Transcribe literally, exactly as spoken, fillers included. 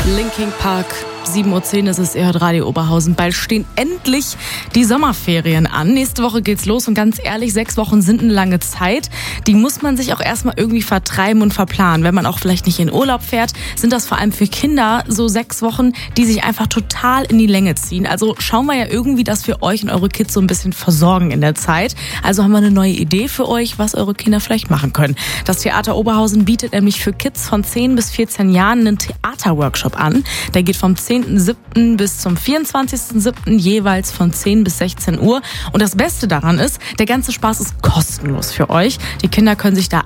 Linkin Park, sieben Uhr zehn ist es, ihr hört Radio Oberhausen. Bald stehen endlich die Sommerferien an. Nächste Woche geht's los und ganz ehrlich, sechs Wochen sind eine lange Zeit. Die muss man sich auch erstmal irgendwie vertreiben und verplanen. Wenn man auch vielleicht nicht in Urlaub fährt, sind das vor allem für Kinder so sechs Wochen, die sich einfach total in die Länge ziehen. Also schauen wir ja irgendwie, dass wir euch und eure Kids so ein bisschen versorgen in der Zeit. Also haben wir eine neue Idee für euch, was eure Kinder vielleicht machen können. Das Theater Oberhausen bietet nämlich für Kids von zehn bis vierzehn Jahren einen Theaterworkshop an. Der geht vom zehnten siebten bis zum vierundzwanzigsten siebten jeweils von zehn bis sechzehn Uhr. Und das Beste daran ist, der ganze Spaß ist kostenlos für euch. Die Kinder können sich da